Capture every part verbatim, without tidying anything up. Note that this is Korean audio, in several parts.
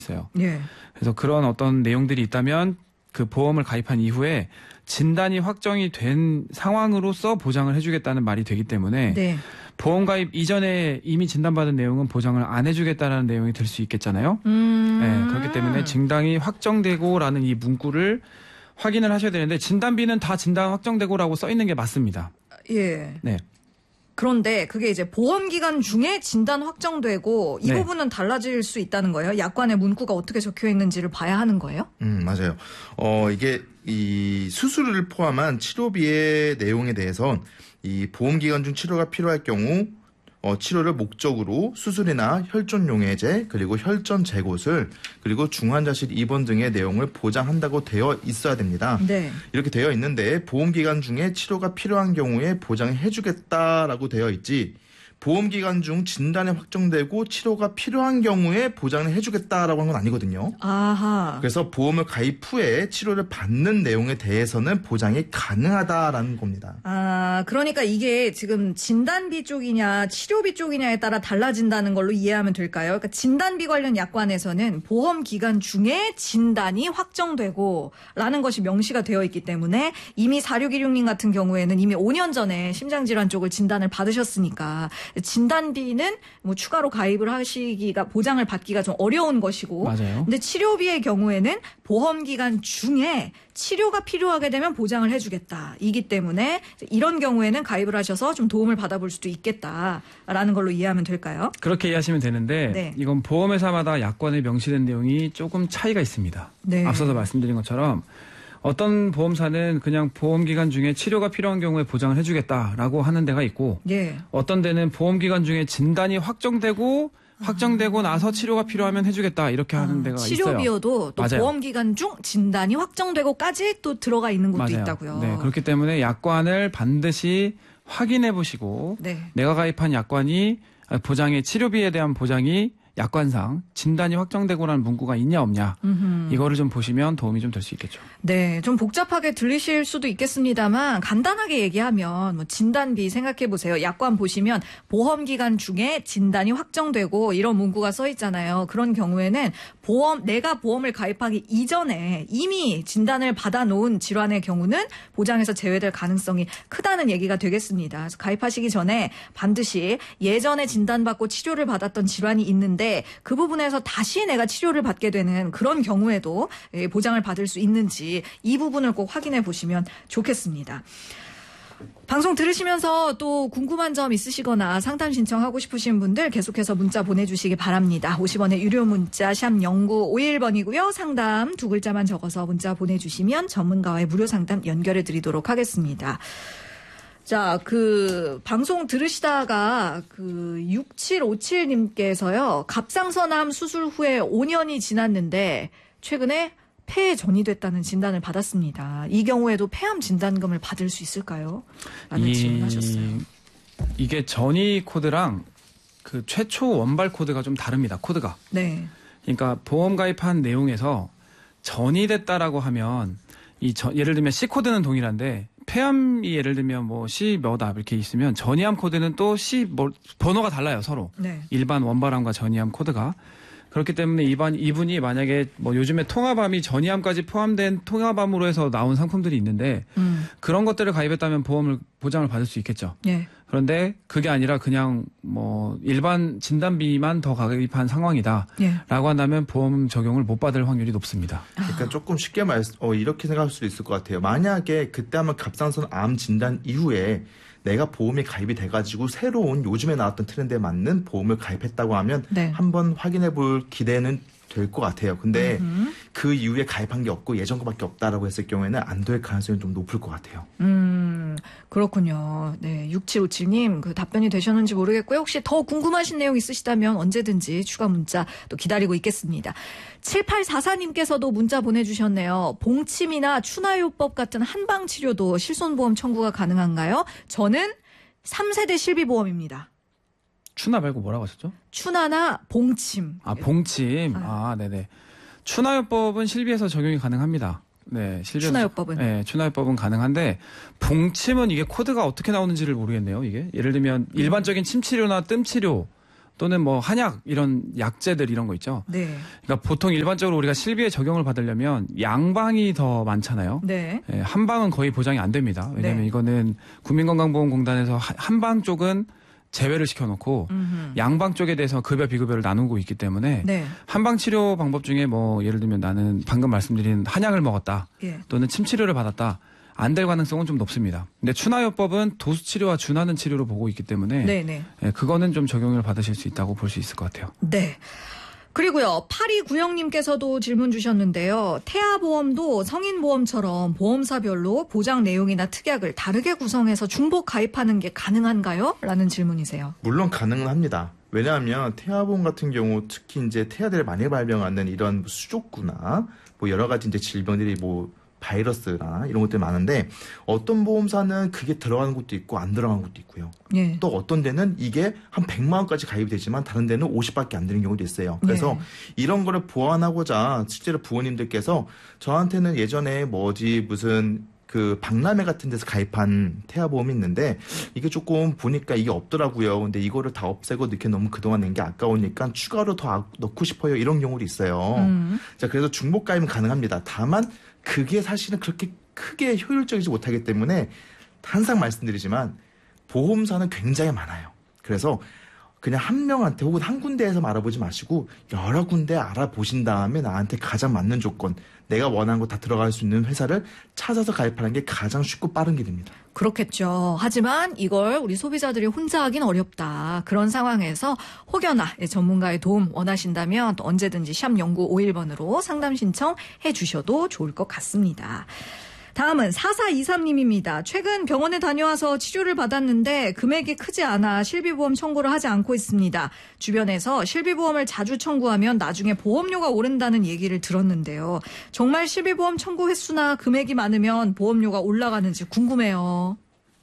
있어요. 예. 그래서 그런 어떤 내용들이 있다면 그 보험을 가입한 이후에 진단이 확정이 된 상황으로서 보장을 해주겠다는 말이 되기 때문에 네. 보험 가입 이전에 이미 진단받은 내용은 보장을 안 해주겠다는 내용이 될 수 있겠잖아요. 음. 네, 그렇기 때문에 진단이 확정되고라는 이 문구를 확인을 하셔야 되는데 진단비는 다 진단 확정되고라고 써 있는 게 맞습니다. 예. 네. 그런데 그게 이제 보험 기간 중에 진단 확정되고 이 네. 부분은 달라질 수 있다는 거예요. 약관의 문구가 어떻게 적혀 있는지를 봐야 하는 거예요. 음, 맞아요. 어, 이게 이 수술을 포함한 치료비의 내용에 대해선 이 보험 기간 중 치료가 필요할 경우 어, 치료를 목적으로 수술이나 혈전 용해제 그리고 혈전 제곳을 그리고 중환자실 입원 등의 내용을 보장한다고 되어 있어야 됩니다. 네. 이렇게 되어 있는데 보험 기간 중에 치료가 필요한 경우에 보장해 주겠다라고 되어 있지 보험 기간 중 진단이 확정되고 치료가 필요한 경우에 보장을 해주겠다라고 하는 건 아니거든요. 아하. 그래서 보험을 가입 후에 치료를 받는 내용에 대해서는 보장이 가능하다라는 겁니다. 아, 그러니까 이게 지금 진단비 쪽이냐 치료비 쪽이냐에 따라 달라진다는 걸로 이해하면 될까요? 그러니까 진단비 관련 약관에서는 보험 기간 중에 진단이 확정되고 라는 것이 명시가 되어 있기 때문에 이미 사육일육 님 같은 경우에는 이미 오 년 전에 심장질환 쪽을 진단을 받으셨으니까 진단비는 뭐 추가로 가입을 하시기가 보장을 받기가 좀 어려운 것이고 맞아요. 근데 치료비의 경우에는 보험 기간 중에 치료가 필요하게 되면 보장을 해주겠다. 이기 때문에 이런 경우에는 가입을 하셔서 좀 도움을 받아볼 수도 있겠다라는 걸로 이해하면 될까요? 그렇게 이해하시면 되는데 네. 이건 보험회사마다 약관에 명시된 내용이 조금 차이가 있습니다. 네. 앞서서 말씀드린 것처럼 어떤 보험사는 그냥 보험 기간 중에 치료가 필요한 경우에 보장을 해주겠다라고 하는 데가 있고 예. 어떤 데는 보험 기간 중에 진단이 확정되고 확정되고 나서 치료가 필요하면 해주겠다 이렇게 하는 데가 있어요. 치료비여도 또 맞아요. 보험 기간 중 진단이 확정되고까지 또 들어가 있는 곳도 맞아요. 있다고요. 네, 그렇기 때문에 약관을 반드시 확인해 보시고 네. 내가 가입한 약관이 보장의 치료비에 대한 보장이 약관상 진단이 확정되고라는 문구가 있냐 없냐 음흠. 이거를 좀 보시면 도움이 좀 될 수 있겠죠. 네, 좀 복잡하게 들리실 수도 있겠습니다만 간단하게 얘기하면 뭐 진단비 생각해 보세요. 약관 보시면 보험 기간 중에 진단이 확정되고 이런 문구가 써 있잖아요. 그런 경우에는 보험 내가 보험을 가입하기 이전에 이미 진단을 받아놓은 질환의 경우는 보장에서 제외될 가능성이 크다는 얘기가 되겠습니다. 그래서 가입하시기 전에 반드시 예전에 진단받고 치료를 받았던 질환이 있는데 그 부분에서 다시 내가 치료를 받게 되는 그런 경우에도 보장을 받을 수 있는지 이 부분을 꼭 확인해 보시면 좋겠습니다. 방송 들으시면서 또 궁금한 점 있으시거나 상담 신청하고 싶으신 분들 계속해서 문자 보내주시기 바랍니다. 오십 원의 유료 문자 샵 영구오일 번이고요. 상담 두 글자만 적어서 문자 보내주시면 전문가와의 무료 상담 연결해 드리도록 하겠습니다. 자, 그, 방송 들으시다가, 그, 육칠오칠 님께서요, 갑상선암 수술 후에 오 년이 지났는데, 최근에 폐에 전이 됐다는 진단을 받았습니다. 이 경우에도 폐암 진단금을 받을 수 있을까요? 라는 이, 질문하셨어요. 이게 전이 코드랑 그 최초 원발 코드가 좀 다릅니다. 코드가. 네. 그러니까 보험 가입한 내용에서 전이 됐다라고 하면 이 전, 예를 들면 C 코드는 동일한데 폐암이 예를 들면 뭐 C 몇 압 이렇게 있으면 전이암 코드는 또 C 뭐 번호가 달라요 서로. 네. 일반 원발암과 전이암 코드가. 그렇기 때문에 이반 이분이 만약에 뭐 요즘에 통합암이 전이암까지 포함된 통합암으로 해서 나온 상품들이 있는데 음. 그런 것들을 가입했다면 보험을 보장을 받을 수 있겠죠. 네. 그런데 그게 아니라 그냥 뭐 일반 진단비만 더 가입한 상황이다라고 예. 한다면 보험 적용을 못 받을 확률이 높습니다. 그러니까 조금 쉽게 말, 어, 이렇게 생각할 수도 있을 것 같아요. 만약에 그때 한번 갑상선 암 진단 이후에 내가 보험에 가입이 돼가지고 새로운 요즘에 나왔던 트렌드에 맞는 보험을 가입했다고 하면 네. 한번 확인해 볼 기대는 될 것 같아요. 근데 음흠. 그 이후에 가입한 게 없고 예전 거밖에 없다라고 했을 경우에는 안 될 가능성이 좀 높을 것 같아요. 음, 그렇군요. 네, 육칠오칠 님, 그 답변이 되셨는지 모르겠고요. 혹시 더 궁금하신 내용 있으시다면 언제든지 추가 문자 또 기다리고 있겠습니다. 칠팔사사 님께서도 문자 보내주셨네요. 봉침이나 추나요법 같은 한방 치료도 실손보험 청구가 가능한가요? 저는 삼 세대 실비보험입니다. 추나 말고 뭐라고 하셨죠? 추나나 봉침. 아, 봉침. 아, 네네. 추나요법은 실비에서 적용이 가능합니다. 네, 실비에서. 추나요법은? 네, 추나요법은 가능한데, 봉침은 이게 코드가 어떻게 나오는지를 모르겠네요, 이게. 예를 들면, 일반적인 침치료나 뜸치료도 또는 뭐 한약 이런 약제들 이런 거 있죠. 네. 그러니까 보통 일반적으로 우리가 실비에 적용을 받으려면 양방이 더 많잖아요. 네. 예, 한방은 거의 보장이 안 됩니다. 왜냐하면 네. 이거는 국민건강보험공단에서 하- 한방 쪽은 제외를 시켜놓고 음흠. 양방 쪽에 대해서 급여 비급여를 나누고 있기 때문에 네. 한방 치료 방법 중에 뭐 예를 들면 나는 방금 말씀드린 한약을 먹었다 예. 또는 침 치료를 받았다 안 될 가능성은 좀 높습니다. 근데 추나요법은 도수 치료와 준하는 치료로 보고 있기 때문에 네, 네. 예, 그거는 좀 적용을 받으실 수 있다고 볼 수 있을 것 같아요. 네. 그리고요, 팔이구영님께서도 질문 주셨는데요. 태아보험도 성인보험처럼 보험사별로 보장 내용이나 특약을 다르게 구성해서 중복 가입하는 게 가능한가요? 라는 질문이세요. 물론 가능은 합니다. 왜냐하면 태아보험 같은 경우 특히 이제 태아들을 많이 발병하는 이런 수족구나 뭐 여러 가지 이제 질병들이 뭐 바이러스나 이런 것들이 많은데 어떤 보험사는 그게 들어가는 것도 있고 안 들어가는 것도 있고요. 예. 또 어떤 데는 이게 한 백만 원까지 가입이 되지만 다른 데는 오십밖에 안 되는 경우도 있어요. 그래서 네. 이런 거를 보완하고자 실제로 부모님들께서 저한테는 예전에 뭐지 무슨 그 박람회 같은 데서 가입한 태아보험이 있는데 이게 조금 보니까 이게 없더라고요. 근데 이거를 다 없애고 이렇게 너무 그동안 낸 게 아까우니까 추가로 더 아- 넣고 싶어요. 이런 경우도 있어요. 음. 자, 그래서 중복 가입은 가능합니다. 다만 그게 사실은 그렇게 크게 효율적이지 못하기 때문에 항상 말씀드리지만 보험사는 굉장히 많아요. 그래서 그냥 한 명한테 혹은 한 군데에서 알아보지 마시고 여러 군데 알아보신 다음에 나한테 가장 맞는 조건, 내가 원하는 거 다 들어갈 수 있는 회사를 찾아서 가입하는 게 가장 쉽고 빠른 길입니다. 그렇겠죠. 하지만 이걸 우리 소비자들이 혼자 하긴 어렵다. 그런 상황에서 혹여나 전문가의 도움 원하신다면 또 언제든지 샵 영구오일 번으로 상담 신청해 주셔도 좋을 것 같습니다. 다음은 사사이삼님입니다. 최근 병원에 다녀와서 치료를 받았는데 금액이 크지 않아 실비보험 청구를 하지 않고 있습니다. 주변에서 실비보험을 자주 청구하면 나중에 보험료가 오른다는 얘기를 들었는데요. 정말 실비보험 청구 횟수나 금액이 많으면 보험료가 올라가는지 궁금해요.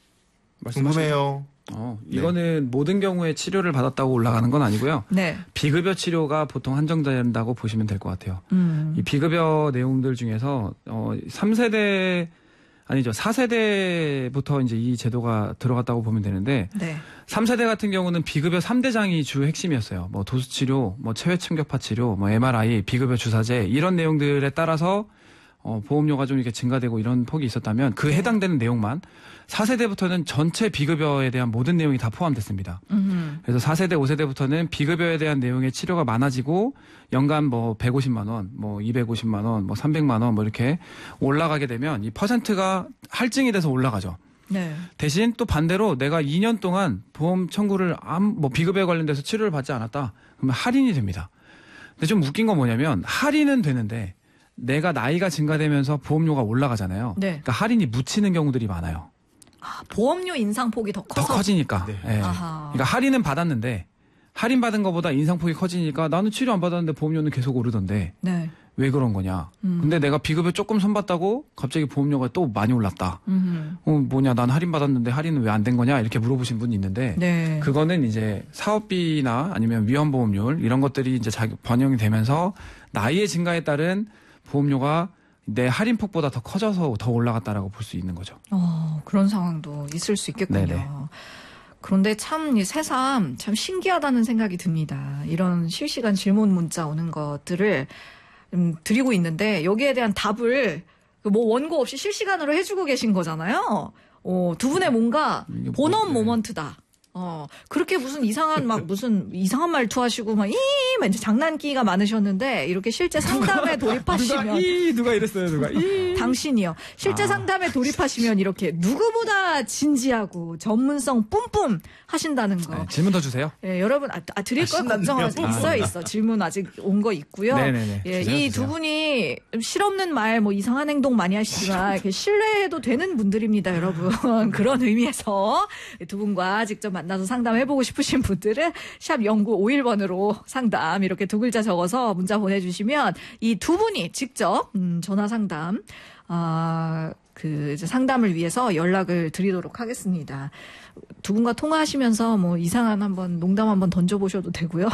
궁금해요. 어, 이거는 모든 경우에 치료를 받았다고 올라가는 건 아니고요. 네. 비급여 치료가 보통 한정된다고 보시면 될 것 같아요. 음. 이 비급여 내용들 중에서 어 삼 세대 아니죠. 사 세대부터 이제 이 제도가 들어갔다고 보면 되는데 네. 삼 세대 같은 경우는 비급여 삼 대장이 주 핵심이었어요. 뭐 도수 치료, 뭐 체외 침격파 치료, 뭐 엠알아이, 비급여 주사제 이런 내용들에 따라서 어 보험료가 좀 이렇게 증가되고 이런 폭이 있었다면 그 해당되는 내용만 사 세대부터는 전체 비급여에 대한 모든 내용이 다 포함됐습니다. 음. 그래서 사 세대, 오 세대부터는 비급여에 대한 내용의 치료가 많아지고 연간 뭐 백오십만 원, 뭐 이백오십만 원, 뭐 삼백만 원 뭐 이렇게 올라가게 되면 이 퍼센트가 할증이 돼서 올라가죠. 네. 대신 또 반대로 내가 이 년 동안 보험 청구를 암, 뭐 비급여에 관련돼서 치료를 받지 않았다. 그러면 할인이 됩니다. 근데 좀 웃긴 건 뭐냐면 할인은 되는데 내가 나이가 증가되면서 보험료가 올라가잖아요. 네. 그러니까 할인이 묻히는 경우들이 많아요. 아, 보험료 인상폭이 더 더 커서. 커지니까. 네. 예. 아하. 그러니까 할인은 받았는데 할인 받은 것보다 인상폭이 커지니까 나는 치료 안 받았는데 보험료는 계속 오르던데 네. 왜 그런 거냐. 음. 근데 내가 비급여 조금 손봤다고 갑자기 보험료가 또 많이 올랐다. 음. 어, 뭐냐 난 할인 받았는데 할인은 왜 안 된 거냐 이렇게 물어보신 분이 있는데 네. 그거는 이제 사업비나 아니면 위험보험료 이런 것들이 이제 자기 반영이 되면서 나이의 증가에 따른 보험료가 내 할인폭보다 더 커져서 더 올라갔다라고 볼 수 있는 거죠. 어, 그런 상황도 있을 수 있겠군요. 네네. 그런데 참 이 새삼 참 신기하다는 생각이 듭니다. 이런 실시간 질문 문자 오는 것들을 음, 드리고 있는데 여기에 대한 답을 뭐 원고 없이 실시간으로 해주고 계신 거잖아요. 어, 두 분의 뭔가 이게 뭐, 본업 네. 모먼트다. 어, 그렇게 무슨 이상한 막 무슨 이상한 말투 하시고 막 이, 막 이제 장난기가 많으셨는데 이렇게 실제 상담에 돌입하시면 누가 이 누가 이랬어요 누가 이 당신이요. 실제 아. 상담에 돌입하시면 이렇게 누구보다 진지하고 전문성 뿜뿜 하신다는 거. 네, 질문 더 주세요. 예, 여러분, 아, 아, 드릴 아, 걸 신났네요. 걱정하지. 아. 있어, 있어. 질문 아직 온 거 있고요. 네네네. 예, 주세요, 이 두 주세요. 분이 실없는 말, 뭐 이상한 행동 많이 하시지만 이렇게 신뢰해도 되는 분들입니다, 여러분. 그런 의미에서 두 분과 직접 만나서 상담해보고 싶으신 분들은 샵 영구오일 번으로 상담 이렇게 두 글자 적어서 문자 보내주시면 이 두 분이 직접 음, 전화 상담 아, 그 이제 상담을 위해서 연락을 드리도록 하겠습니다. 두 분과 통화하시면서 뭐 이상한 한번 농담 한번 던져보셔도 되고요.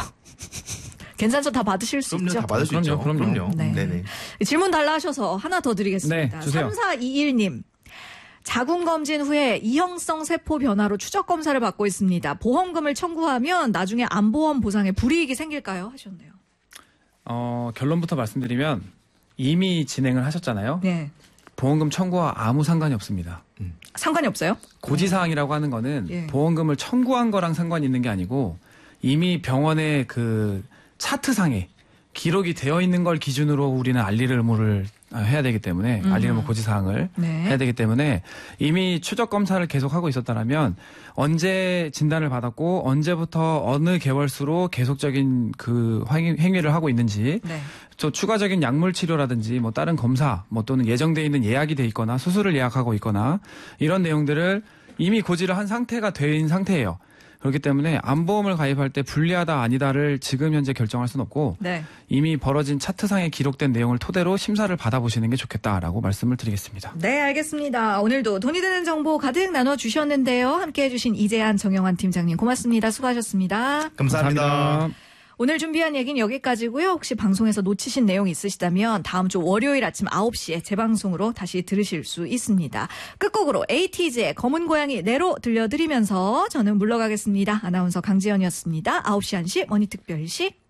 괜찮죠? 다 받으실 수 그럼요, 있죠? 다 받을 수 그럼요, 있죠. 그럼요. 네. 네네. 질문 달라 하셔서 하나 더 드리겠습니다. 네, 주세요. 삼사이일 님. 자궁 검진 후에 이형성 세포 변화로 추적 검사를 받고 있습니다. 보험금을 청구하면 나중에 암보험 보상에 불이익이 생길까요? 하셨네요. 어, 결론부터 말씀드리면 이미 진행을 하셨잖아요. 네. 보험금 청구와 아무 상관이 없습니다. 상관이 없어요? 고지사항이라고 하는 거는 예. 보험금을 청구한 거랑 상관이 있는 게 아니고 이미 병원의 그 차트상에 기록이 되어 있는 걸 기준으로 우리는 알릴 의무를 해야 되기 때문에 음. 알릴 의무 고지사항을 네. 해야 되기 때문에 이미 추적 검사를 계속하고 있었다면 언제 진단을 받았고 언제부터 어느 개월수로 계속적인 그 행위- 행위를 하고 있는지 네. 또 추가적인 약물 치료라든지 뭐 다른 검사 뭐 또는 예정돼 있는 예약이 돼 있거나 수술을 예약하고 있거나 이런 내용들을 이미 고지를 한 상태가 된 상태예요. 그렇기 때문에 암보험을 가입할 때 불리하다 아니다를 지금 현재 결정할 수는 없고 네. 이미 벌어진 차트상에 기록된 내용을 토대로 심사를 받아보시는 게 좋겠다라고 말씀을 드리겠습니다. 네, 알겠습니다. 오늘도 돈이 드는 정보 가득 나눠주셨는데요. 함께해 주신 이재한 정영환 팀장님 고맙습니다. 수고하셨습니다. 감사합니다. 오늘 준비한 얘기는 여기까지고요. 혹시 방송에서 놓치신 내용 있으시다면 다음 주 월요일 아침 아홉 시에 재방송으로 다시 들으실 수 있습니다. 끝곡으로 에이티즈의 검은 고양이 네로 들려드리면서 저는 물러가겠습니다. 아나운서 강지연이었습니다. 아홉 시 한 시 머니특별시